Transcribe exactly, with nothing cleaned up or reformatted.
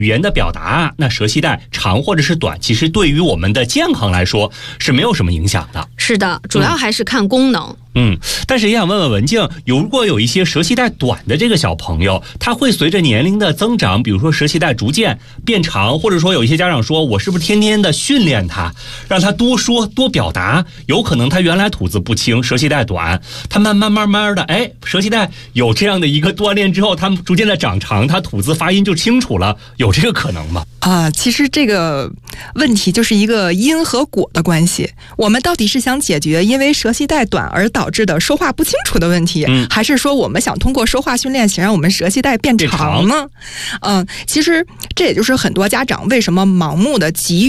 语言的表达，那舌系带长或者是短，其实对于我们的健康来说是没有什么影响的。 是的，主要还是看功能。 嗯，但是也想问问文静，如果有一些舌系带短的这个小朋友，他会随着年龄的增长，比如说舌系带逐渐变长，或者说有一些家长说，我是不是天天的训练他，让他多说多表达，有可能他原来吐字不清，舌系带短，他慢慢慢慢的，哎，舌系带有这样的一个锻炼之后，他逐渐的长长，他吐字发音就清楚了，有这个可能吗？ 啊、呃，其实这个问题就是一个因和果的关系。我们到底是想解决因为舌系带短而导致的说话不清楚的问题，嗯、还是说我们想通过说话训练想让我们舌系带变长呢？嗯、呃，其实这也就是很多家长为什么盲目的急于